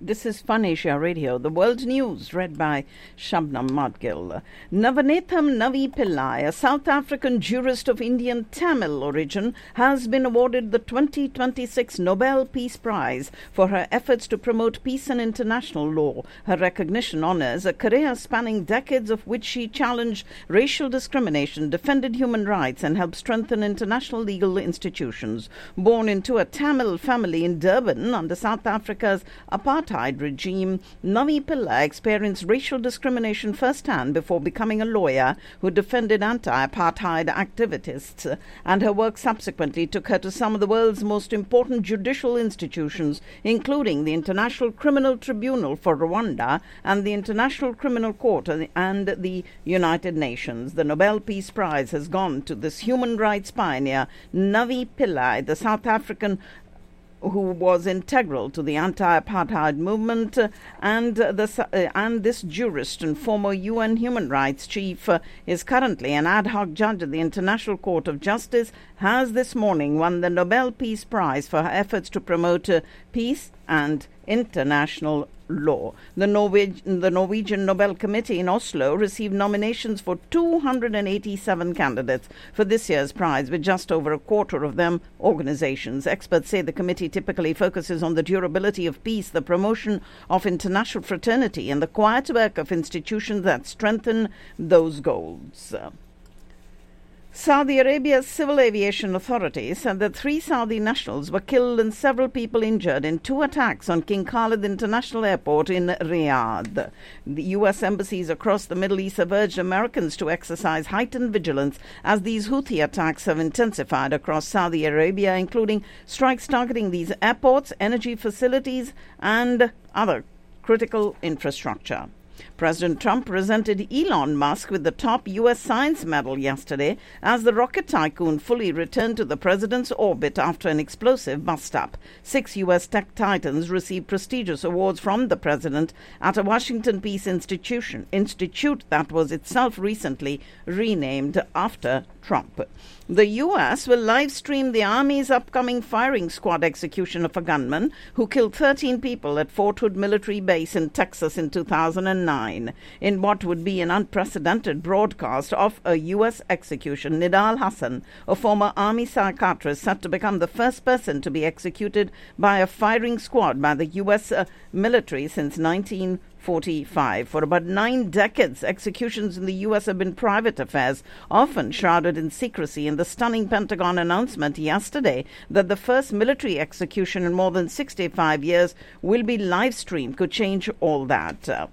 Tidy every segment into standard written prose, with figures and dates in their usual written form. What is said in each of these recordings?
This is Fun Asia Radio, the world news read by Shabnam Madgil. Navanetham Navi Pillai, a South African jurist of Indian Tamil origin, has been awarded the 2026 Nobel Peace Prize for her efforts to promote peace and international law. Her recognition honors a career spanning decades of which she challenged racial discrimination, defended human rights, and helped strengthen international legal institutions. Born into a Tamil family in Durban under South Africa's apartheid regime, Navi Pillai experienced racial discrimination firsthand before becoming a lawyer who defended anti-apartheid activists, and her work subsequently took her to some of the world's most important judicial institutions, including the International Criminal Tribunal for Rwanda and the International Criminal Court and the United Nations. The Nobel Peace Prize has gone to this human rights pioneer, Navi Pillai, the South African who was integral to the anti-apartheid movement, and this jurist and former UN human rights chief is currently an ad hoc judge at the International Court of Justice, has this morning won the Nobel Peace Prize for her efforts to promote peace and international law. The Norwegian Nobel Committee in Oslo received nominations for 287 candidates for this year's prize, with just over a quarter of them organizations. Experts say the committee typically focuses on the durability of peace, the promotion of international fraternity, and the quiet work of institutions that strengthen those goals. Saudi Arabia's civil aviation authorities said that 3 Saudi nationals were killed and several people injured in 2 attacks on King Khalid International Airport in Riyadh. The U.S. embassies across the Middle East have urged Americans to exercise heightened vigilance as these Houthi attacks have intensified across Saudi Arabia, including strikes targeting these airports, energy facilities, and other critical infrastructure. President Trump presented Elon Musk with the top U.S. science medal yesterday as the rocket tycoon fully returned to the president's orbit after an explosive bust-up. 6 U.S. tech titans received prestigious awards from the president at a Washington Peace Institute that was itself recently renamed after Trump. The U.S. will live stream the Army's upcoming firing squad execution of a gunman who killed 13 people at Fort Hood Military Base in Texas in 2009. In what would be an unprecedented broadcast of a U.S. execution, Nidal Hassan, a former Army psychiatrist, set to become the first person to be executed by a firing squad by the U.S. military since 1945. For about 9 decades, executions in the U.S. have been private affairs, often shrouded in secrecy, and the stunning Pentagon announcement yesterday that the first military execution in more than 65 years will be live-streamed could change all that.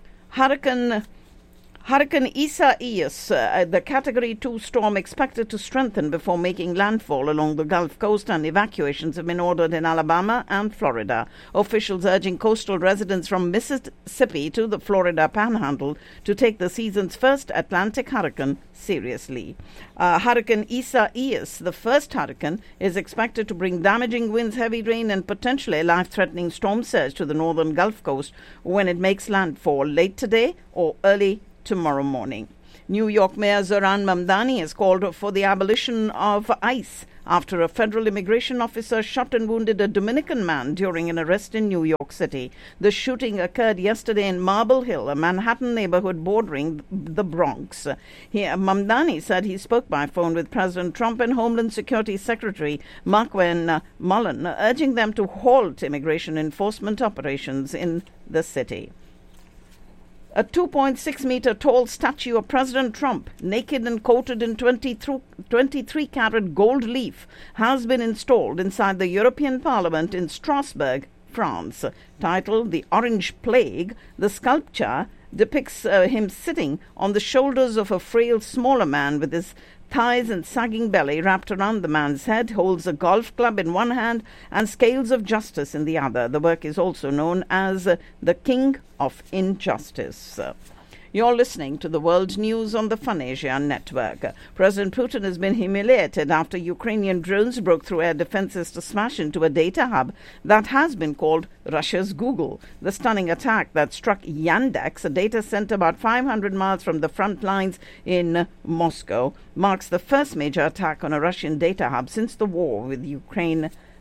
Hurricane Isaias, the Category 2 storm expected to strengthen before making landfall along the Gulf Coast, and evacuations have been ordered in Alabama and Florida. Officials urging coastal residents from Mississippi to the Florida Panhandle to take the season's first Atlantic hurricane seriously. Hurricane Isaias, the first hurricane, is expected to bring damaging winds, heavy rain, and potentially life-threatening storm surge to the northern Gulf Coast when it makes landfall late today or early tomorrow morning. New York Mayor Zohran Mamdani has called for the abolition of ICE after a federal immigration officer shot and wounded a Dominican man during an arrest in New York City. The shooting occurred yesterday in Marble Hill, a Manhattan neighborhood bordering the Bronx. Mamdani said he spoke by phone with President Trump and Homeland Security Secretary Markwayne Mullin, urging them to halt immigration enforcement operations in the city. A 2.6-meter tall statue of President Trump, naked and coated in 23-carat gold leaf, has been installed inside the European Parliament in Strasbourg, France. Titled The Orange Plague, the sculpture depicts him sitting on the shoulders of a frail, smaller man with his thighs and sagging belly wrapped around the man's head, holds a golf club in one hand and scales of justice in the other. The work is also known as the King of Injustice. You're listening to the world news on the Fun Asia network. President Putin has been humiliated after Ukrainian drones broke through air defenses to smash into a data hub that has been called Russia's Google. The stunning attack that struck Yandex, a data center about 500 miles from the front lines in Moscow, marks the first major attack on a Russian data hub since the war with Ukraine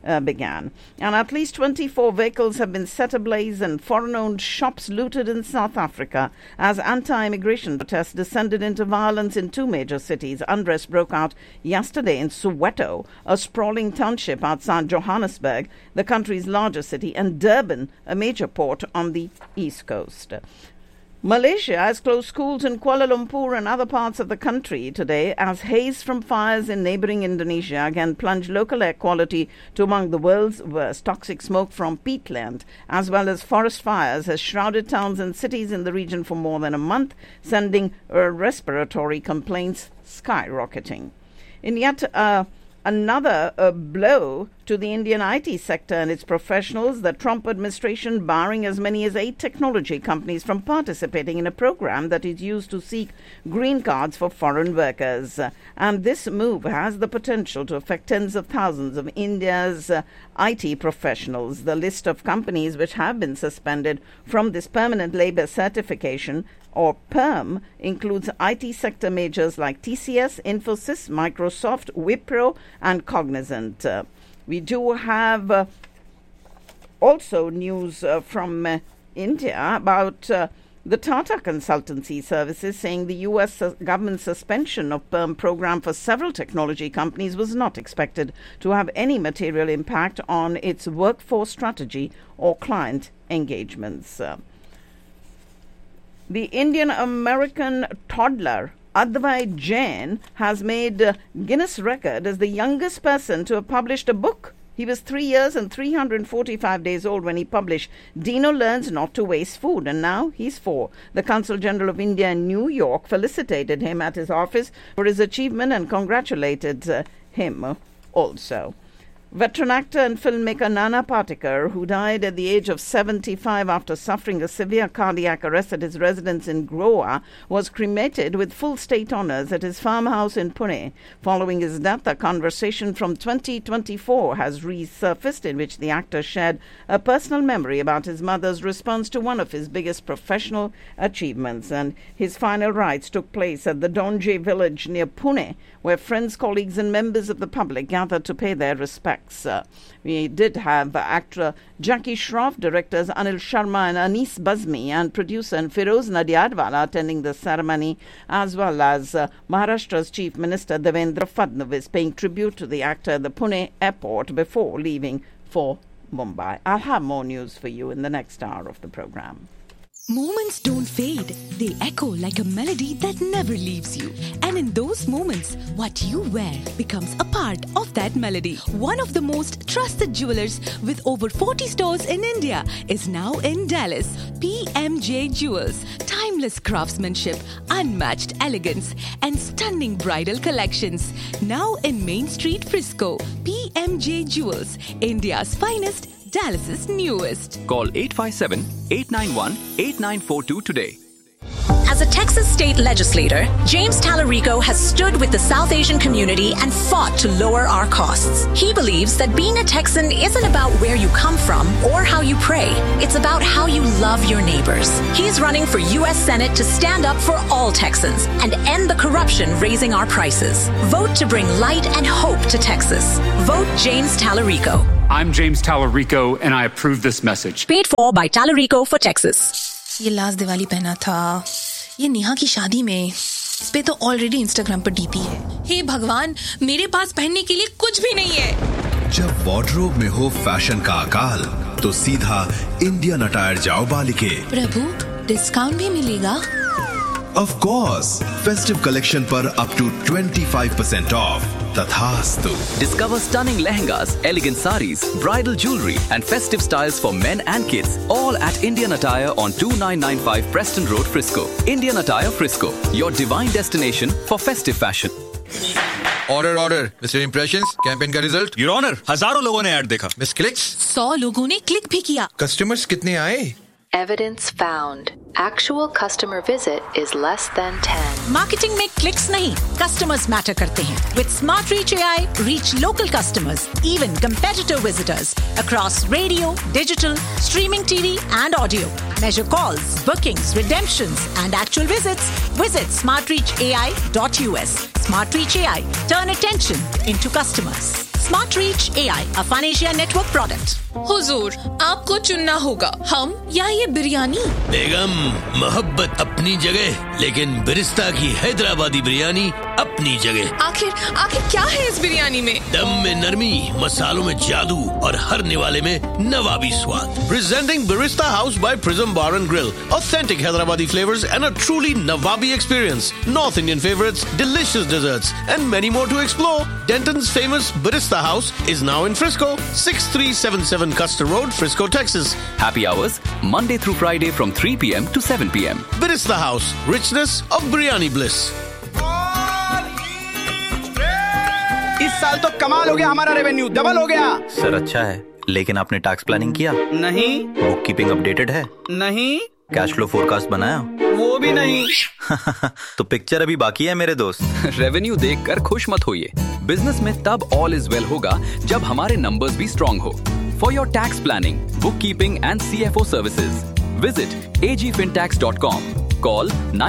began. And at least 24 vehicles have been set ablaze and foreign-owned shops looted in South Africa as anti-immigration protests descended into violence in two major cities. Unrest broke out yesterday in Soweto, a sprawling township outside Johannesburg, the country's largest city, and Durban, a major port on the east coast. Malaysia has closed schools in Kuala Lumpur and other parts of the country today as haze from fires in neighbouring Indonesia again plunged local air quality to among the world's worst. Toxic smoke from peatland as well as forest fires has shrouded towns and cities in the region for more than a month, sending respiratory complaints skyrocketing. In yet another blow to the Indian IT sector and its professionals, the Trump administration barring as many as 8 technology companies from participating in a program that is used to seek green cards for foreign workers. And this move has the potential to affect tens of thousands of India's IT professionals. The list of companies which have been suspended from this permanent labour certification or PERM includes IT sector majors like TCS, Infosys, Microsoft, Wipro and Cognizant. We do have also news from India about the Tata Consultancy Services saying the U.S. government suspension of PERM program for several technology companies was not expected to have any material impact on its workforce strategy or client engagements. The Indian-American toddler Advai Jain has made Guinness record as the youngest person to have published a book. He was 3 years and 345 days old when he published Dino Learns Not to Waste Food, and now he's 4. The Consul General of India in New York felicitated him at his office for his achievement and congratulated him also. Veteran actor and filmmaker Nana Patekar, who died at the age of 75 after suffering a severe cardiac arrest at his residence in Goa, was cremated with full state honours at his farmhouse in Pune. Following his death, a conversation from 2024 has resurfaced in which the actor shared a personal memory about his mother's response to one of his biggest professional achievements. And his final rites took place at the Donje village near Pune, where friends, colleagues and members of the public gathered to pay their respects. We did have actor Jackie Shroff, directors Anil Sharma and Anis Bazmi, and producer and Firoz Nadiadwala attending the ceremony, as well as Maharashtra's Chief Minister Devendra Fadnavis paying tribute to the actor at the Pune airport before leaving for Mumbai. I'll have more news for you in the next hour of the program. Moments don't fade. They echo like a melody that never leaves you. And in those moments, what you wear becomes a part of that melody. One of the most trusted jewelers with over 40 stores in India is now in Dallas. PMJ Jewels. Timeless craftsmanship, unmatched elegance, and stunning bridal collections. Now in Main Street, Frisco. PMJ Jewels. India's finest, Dallas's newest. Call 857-891-8942 today. As a Texas state legislator, James Talarico has stood with the South Asian community and fought to lower our costs. He believes that being a Texan isn't about where you come from or how you pray. It's about how you love your neighbors. He's running for U.S. Senate to stand up for all Texans and end the corruption raising our prices. Vote to bring light and hope to Texas. Vote James Talarico. I'm James Talarico, and I approve this message. Paid for by Talarico for Texas. ये last Diwali पहना था, ये नेहा की शादी में, इस पे तो ऑलरेडी इंस्टाग्राम पर डीपी है। हे भगवान, मेरे पास पहनने के लिए कुछ भी नहीं है। जब वार्डरोब में हो फैशन का अकाल, तो सीधा इंडियन अटायर जाओ बालिके। प्रभु, डिस्काउंट भी मिलेगा? Of course, festive collection पर up to 25% off. Tathastu. Discover stunning lehengas, elegant saris, bridal jewelry, and festive styles for men and kids. All at Indian Attire on 2995 Preston Road, Frisco. Indian Attire, Frisco. Your divine destination for festive fashion. Order. Mr. Impressions, campaign का result? Your Honor, हजारों लोगों ने add देखा. Miss Clicks? 100 लोगों ने click भी किया. Customers कितने आए? Evidence found. Actual customer visit is less than 10. Marketing में clicks नहीं, customers matter करते हैं. With Smart Reach AI, reach local customers, even competitor visitors across radio, digital, streaming TV and audio. Measure calls, bookings, redemptions and actual visits. Visit smartreachai.us. Smart Reach AI. Turn attention into customers. Smart Reach AI, a FunAsia network product. हुजूर, आपको चुनना होगा, हम या ये बिरयानी? बेगम, मोहब्बत अपनी जगह, लेकिन बिरिस्ता की हैदराबादी बिरयानी अपनी जगह। आखिर क्या है इस बिरयानी में? दम में नरमी, मसालों में जादू और हर निवाले में नवाबी स्वाद। Presenting Barista House by Prism Bar and Grill. Authentic Hyderabadi flavors and a truly Nawabi experience. North Indian favorites, delicious desserts, and many more to explore. Denton's famous Barista House is now in Frisco, 6377 Custer Road, Frisco, Texas. Happy hours, Monday through Friday from 3 p.m. to 7 p.m. Barista House, richness of biryani bliss. इस साल तो कमाल हो गया, हमारा revenue double हो गया। Sir अच्छा है, लेकिन आपने टैक्स प्लानिंग किया? नहीं। बुक कीपिंग अपडेटेड है? नहीं। कैश फ्लो फोरकास्ट बनाया? वो भी नहीं। तो पिक्चर अभी बाकी है मेरे दोस्त। रेवेन्यू देखकर खुश मत होइए। बिजनेस में तब ऑल इज वेल होगा जब हमारे नंबर्स भी स्ट्रॉन्ग हो। For your tax planning, book keeping and CFO services, visit agfintax.com. Call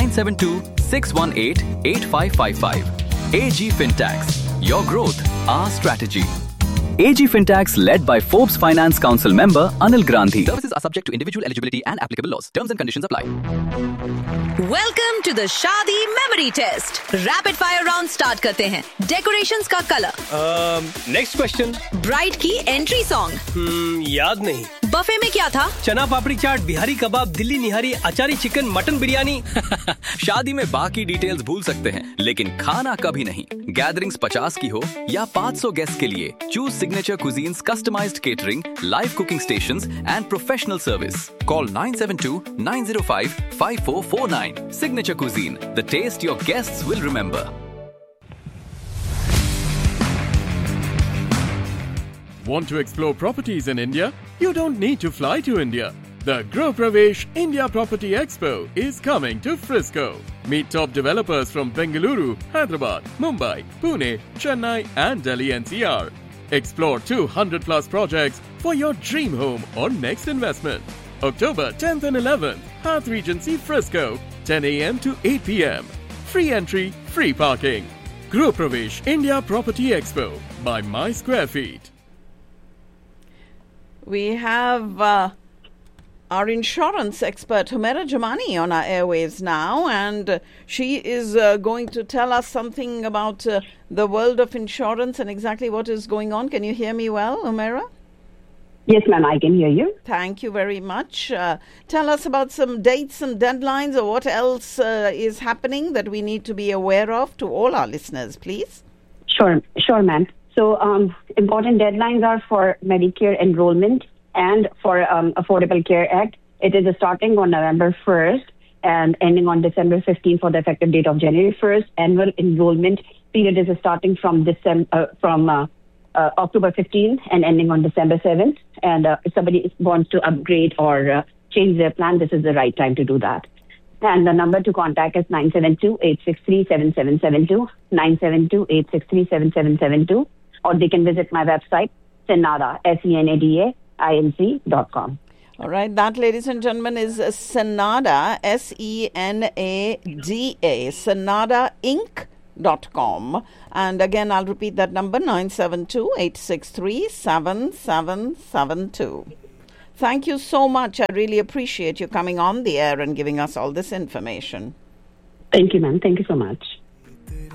972-618-8555. AG Fintax. Your growth, our strategy. AG Fintax, led by Forbes Finance Council member Anil Gandhi. Services are subject to individual eligibility and applicable laws. Terms and conditions apply. Welcome to the Shaadi Memory Test. Rapid fire round start करते हैं. Decorations का color. Next question. Bride की entry song. याद नहीं. Buffet में क्या था? चना पापड़ी चाट, बिहारी कबाब, दिल्ली निहारी, अचारी चिकन, मटन बिरयानी. शादी में बाकी डिटेल्स भूल सकते हैं, लेकिन खाना कभी नहीं. गैदरिंग्स 50 की हो या 500 गेस्ट के लिए, choose signature cuisines, customized catering, live cooking stations and professional service. Call 972-905-5449. Signature Cuisine, the taste your guests will remember. Want to explore properties in India? You don't need to fly to India. The Gro Pravesh India Property Expo is coming to Frisco. Meet top developers from Bengaluru, Hyderabad, Mumbai, Pune, Chennai and Delhi NCR. Explore 200 plus projects for your dream home or next investment. October 10th and 11th, Hearth Regency Frisco, 10 a.m. to 8 p.m. Free entry, free parking. Gro Pravesh India Property Expo by My Square Feet. We have our insurance expert, Humaira Jamani, on our airwaves now, and she is going to tell us something about the world of insurance and exactly what is going on. Can you hear me well, Humaira? Yes, ma'am, I can hear you. Thank you very much. Tell us about some dates and deadlines, or what else is happening that we need to be aware of to all our listeners, please. Sure, ma'am. So, important deadlines are for Medicare enrollment and for Affordable Care Act. It is starting on November 1st and ending on December 15th for the effective date of January 1st. Annual enrollment period is starting from October 15th and ending on December 7th. And if somebody wants to upgrade or change their plan, this is the right time to do that. And the number to contact is 972-863-7772, 972-863-7772. Or they can visit my website, Senada, SENADAINC.com. All right, that, ladies and gentlemen, is Senada, SENADA, SenadaInc.com. And again, I'll repeat that number, 972-863-7772. Thank you so much. I really appreciate you coming on the air and giving us all this information. Thank you, ma'am. Thank you so much.